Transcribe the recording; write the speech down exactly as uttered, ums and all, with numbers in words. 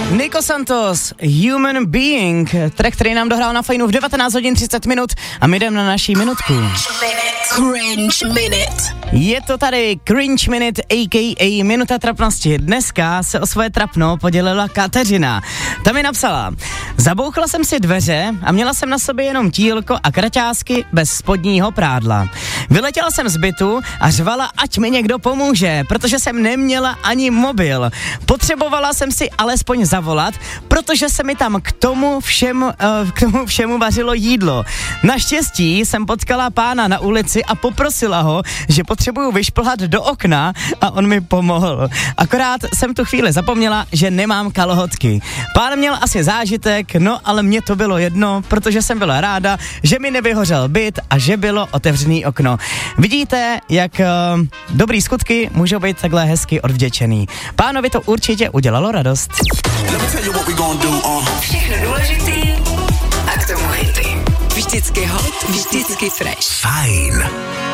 Nico Santos, Human Being, track, který nám dohrál na Fajnu v devatenáct hodin třicet minut a my jdeme na naší minutku. Cringe Minute. Je to tady Cringe Minute, a k a. Minuta trapnosti. Dneska se o svoje trapno podělila Kateřina. Ta mi napsala: zabouchla jsem si dveře a měla jsem na sobě jenom tílko a kraťásky bez spodního prádla. Vyletěla jsem z bytu a řvala, ať mi někdo pomůže, protože jsem neměla ani mobil. Potřebovala jsem si alespoň zavolat, protože se mi tam k tomu všemu, uh, k tomu všemu vařilo jídlo. Naštěstí jsem potkala pána na ulici a poprosila ho, že potřebuju vyšplhat do okna a on mi pomohl. Akorát jsem tu chvíli zapomněla, že nemám kalhotky. Pán měl asi zážitek, no ale mně to bylo jedno, protože jsem byla ráda, že mi nevyhořel byt a že bylo otevřený okno. Vidíte, jak uh, dobrý skutky můžou být takhle hezky odvděčený. Pánovi to určitě udělalo radost. Všechno důležitý a k tomu hity. Vždycky hot, vždycky fresh. Fajn.